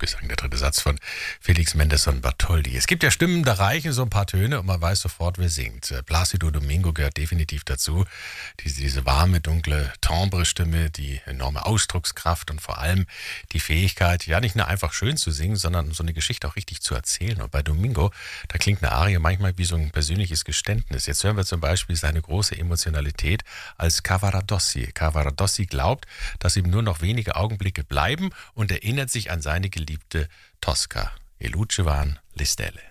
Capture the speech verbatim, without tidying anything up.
Gesang, der dritte Satz von Felix Mendelssohn Bartholdy. Es gibt ja Stimmen, da reichen so ein paar Töne und man weiß sofort, wer singt. Plácido Domingo gehört definitiv dazu. Diese, diese warme, dunkle Timbre-Stimme, die enorme Ausdruckskraft und vor allem die Fähigkeit, ja nicht nur einfach schön zu singen, sondern so eine Geschichte auch richtig zu erzählen. Und bei Domingo, da klingt eine Arie manchmal wie so ein persönliches Geständnis. Jetzt hören wir zum Beispiel seine große Emotionalität als Cavaradossi. Cavaradossi glaubt, dass ihm nur noch wenige Augenblicke bleiben und erinnert sich an seine geliebte Tosca. E luce van le stelle.